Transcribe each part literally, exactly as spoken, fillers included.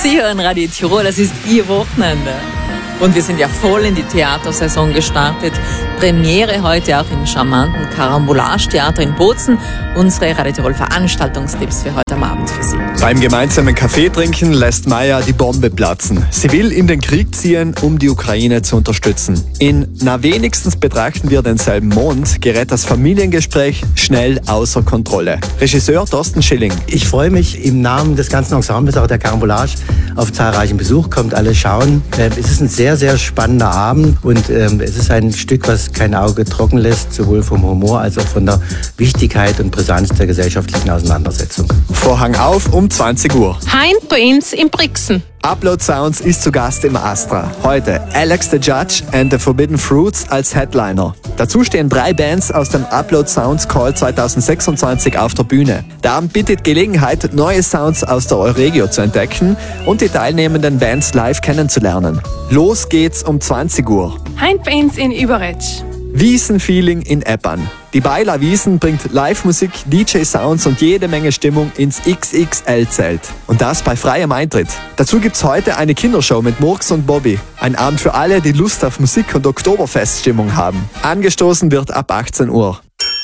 Sie hören Radio Tirol, das ist Ihr Wochenende. Und wir sind ja voll in die Theatersaison gestartet. Premiere heute auch im charmanten Carambolage-Theater in Bozen. Unsere Radio Tirol Veranstaltungstipps für heute Abend für Sie. Beim gemeinsamen Kaffee trinken lässt Maya die Bombe platzen. Sie will in den Krieg ziehen, um die Ukraine zu unterstützen. In Na wenigstens betrachten wir denselben Mond gerät das Familiengespräch schnell außer Kontrolle. Regisseur Thorsten Schilling. Ich freue mich im Namen des ganzen Ensembles, auch der Carambolage, auf zahlreichen Besuch. Kommt alle schauen. Es ist ein sehr, sehr spannender Abend und es ist ein Stück, was kein Auge trocken lässt, sowohl vom Humor als auch von der Wichtigkeit und Brisanz der gesellschaftlichen Auseinandersetzung. Vorhang auf um zwanzig Uhr. Heint bei uns in Brixen. Upload Sounds ist zu Gast im Astra. Heute Alex the Judge and the Forbidden Fruits als Headliner. Dazu stehen drei Bands aus dem Upload Sounds Call zwanzig sechsundzwanzig auf der Bühne. Der Abend bietet Gelegenheit, neue Sounds aus der Euregio zu entdecken und die teilnehmenden Bands live kennenzulernen. Los geht's um zwanzig Uhr. Heint bei uns in Überetsch. Wiesenfeeling in Eppan. Die Beiler Wiesen bringt Live-Musik, D J-Sounds und jede Menge Stimmung ins X X L-Zelt. Und das bei freiem Eintritt. Dazu gibt's heute eine Kindershow mit Murks und Bobby. Ein Abend für alle, die Lust auf Musik und Oktoberfeststimmung haben. Angestoßen wird ab achtzehn Uhr.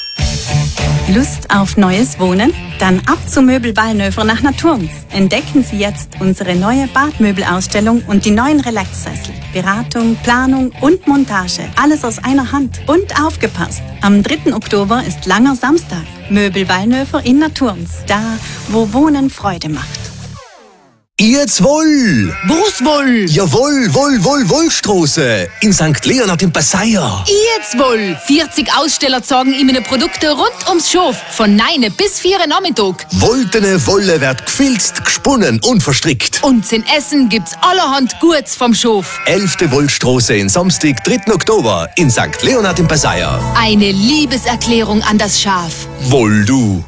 Lust auf neues Wohnen? Dann ab zum Möbel Wallnöfer nach Naturns. Entdecken Sie jetzt unsere neue Badmöbelausstellung und die neuen Relaxsessel. Beratung, Planung und Montage. Alles aus einer Hand. Und aufgepasst! Am dritten Oktober ist langer Samstag. Möbel Wallnöfer in Naturns. Da, wo Wohnen Freude macht. Jetzt wohl! Wo's wohl? Jawohl, wohl, wohl, Wollstraße. In Sankt Leonhard im Passaier. Jetzt wohl! vierzig Aussteller zeigen ihnen Produkte rund ums Schof. Von neun bis vier Nachmittag. Wolltene Wolle wird gefilzt, gesponnen und verstrickt. Und zum Essen gibt's allerhand Gutes vom Schof. elfte Wollstraße in Samstag, dritten Oktober in Sankt Leonhard im Passaier. Eine Liebeserklärung an das Schaf. Woll du!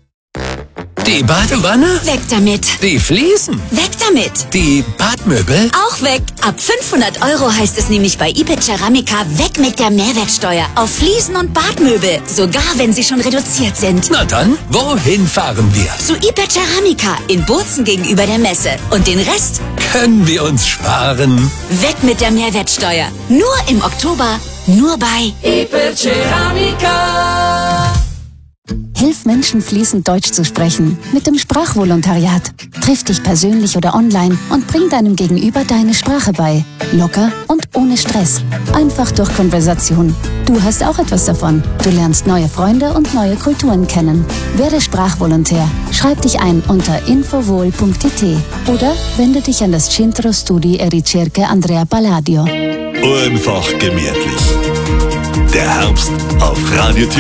Die Badewanne? Weg damit. Die Fliesen? Weg damit. Die Badmöbel? Auch weg. Ab fünfhundert Euro heißt es nämlich bei I P E Ceramica weg mit der Mehrwertsteuer auf Fliesen und Badmöbel. Sogar wenn sie schon reduziert sind. Na dann, wohin fahren wir? Zu I P E Ceramica in Bozen gegenüber der Messe. Und den Rest können wir uns sparen. Weg mit der Mehrwertsteuer. Nur im Oktober, nur bei I P E Ceramica. Hilf Menschen fließend Deutsch zu sprechen mit dem Sprachvolontariat. Triff dich persönlich oder online und bring deinem Gegenüber deine Sprache bei. Locker und ohne Stress. Einfach durch Konversation. Du hast auch etwas davon. Du lernst neue Freunde und neue Kulturen kennen. Werde Sprachvolontär. Schreib dich ein unter infovol punkt it oder wende dich an das Centro Studi e Ricerche Andrea Palladio. Einfach gemütlich. Der Herbst auf Radio Tirol.